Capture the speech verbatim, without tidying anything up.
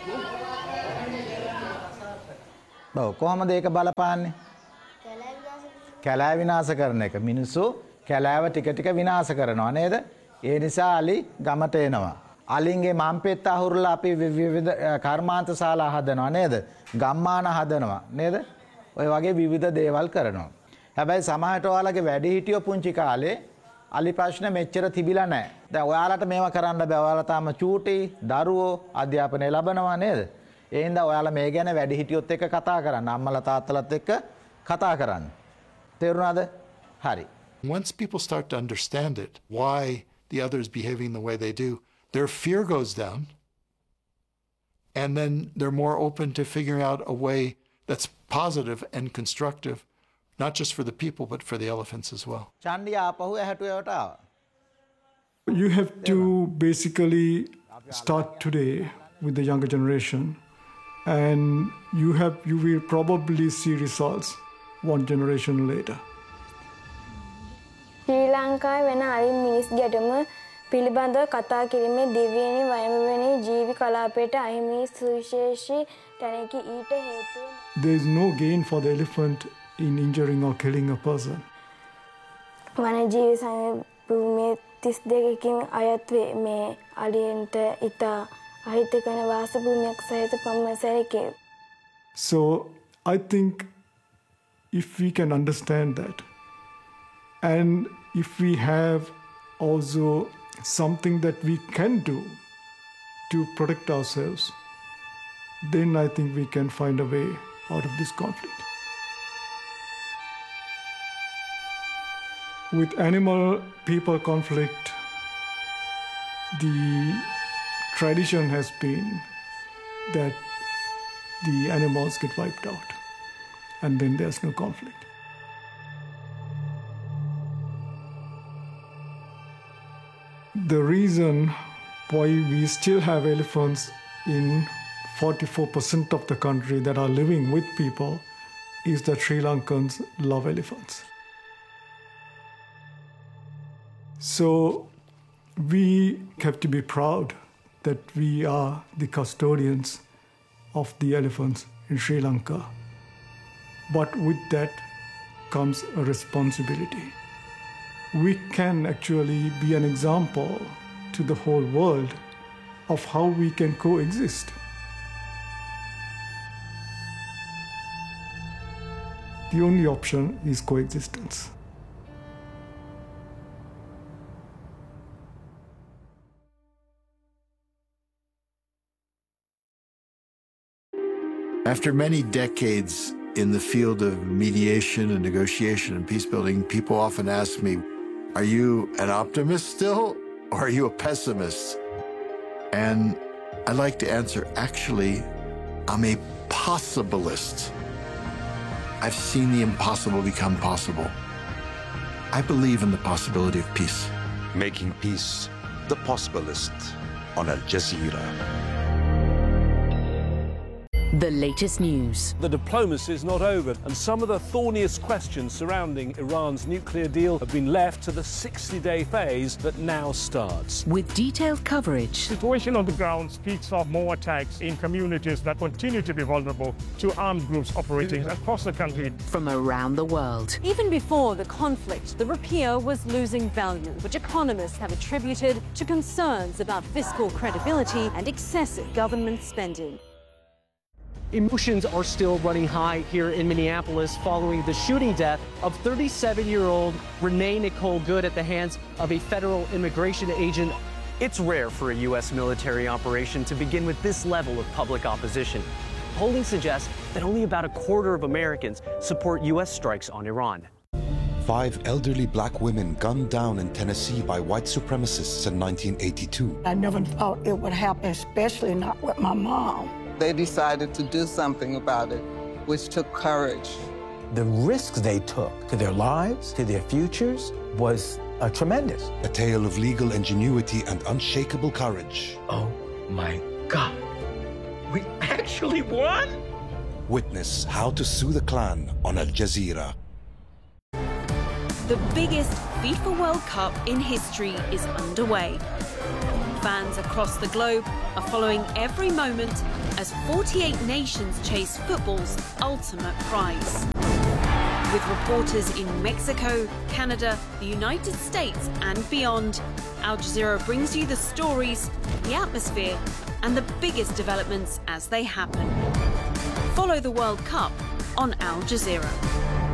ඔව් කොහොමද ඒක බලපාන්නේ? කැලෑ විනාශ කරන එක. මිනිස්සු කැලෑව ටික ටික විනාශ කරනවා නේද? ඒ නිසා අලි ගමට එනවා. අලින්ගේ මම්පෙත් අහුරලා අපි විවිධ කර්මාන්ත ශාලා හදනවා නේද? ගම්මාන හදනවා නේද? ඔය වගේ විවිධ දේවල් කරනවා. හැබැයි සමහරට ඔයාලගේ වැඩිහිටියෝ පුංචි කාලේ අලි ප්‍රශ්න මෙච්චර තිබිලා නැහැ. දැන් ඔයාලට මේවා කරන්න බෑ. ඔයාලා තාම චූටි දරුවෝ අධ්‍යාපනය ලබනවා නේද? ඒ හින්දා ඔයාලා මේ ගැන වැඩිහිටියොත් එක්ක කතා කරන්න. අම්මලා තාත්තලාත් එක්ක කතා කරන්න. තේරුණාද? හරි. Once people start to understand it, why the other is behaving the way they do, their fear goes down, and then they're more open to figuring out a way that's positive and constructive, not just for the people, but for the elephants as well. You have to basically start today with the younger generation, and you have you will probably see results one generation later. ශ්‍රී ලංකාවේ වෙන අලින් මිනිස් ගැටුම පිළිබඳව කතා කිරීමේ දිව්‍යනි වයඹවෙනි ජීවි කලාපයට අහිමි සුවිශේෂී තැනකි ඊට හේතුව There is no gain for the elephant in injuring or killing a person. වනජීවි සංභූමියේ තිස් දෙකකින් අයත් වේ මේ අලියන්ට ඉතා අහිතකර වාස භූමියක් සහිත පම්මසැරකේ. So I think if we can understand that, and if we have also something that we can do to protect ourselves, then I think we can find a way out of this conflict. With animal-people conflict, the tradition has been that the animals get wiped out, and then there's no conflict. The reason why we still have elephants in forty-four percent of the country that are living with people is that Sri Lankans love elephants. So we have to be proud that we are the custodians of the elephants in Sri Lanka. But with that comes a responsibility. We can actually be an example to the whole world of how we can coexist. The only option is coexistence. After many decades in the field of mediation and negotiation and peace building, people often ask me, are you an optimist still, or are you a pessimist? And I like to answer, actually, I'm a possibilist. I've seen the impossible become possible. I believe in the possibility of peace. Making Peace, The Possibilist, on Al Jazeera. The latest news. The diplomacy is not over, and some of the thorniest questions surrounding Iran's nuclear deal have been left to the sixty-day phase that now starts. With detailed coverage. The situation on the ground speaks of more attacks in communities that continue to be vulnerable to armed groups operating across the country. From around the world. Even before the conflict, the rupiah was losing value, which economists have attributed to concerns about fiscal credibility and excessive government spending. Emotions are still running high here in Minneapolis following the shooting death of thirty-seven-year-old Renee Nicole Good at the hands of a federal immigration agent. It's rare for a U S military operation to begin with this level of public opposition. Polling suggests that only about a quarter of Americans support U S strikes on Iran. Five elderly black women gunned down in Tennessee by white supremacists in nineteen eighty-two. I never thought it would happen, especially not with my mom. They decided to do something about it, which took courage. The risks they took to their lives, to their futures, was uh, tremendous. A tale of legal ingenuity and unshakable courage. Oh my God. We actually won? Witness How to Sue the Klan on Al Jazeera. The biggest FIFA World Cup in history is underway. fans across the globe are following every moment as forty-eight nations chase football's ultimate prize. With reporters in Mexico, Canada, the United States and beyond, Al Jazeera brings you the stories, the atmosphere and the biggest developments as they happen. Follow the World Cup on Al Jazeera.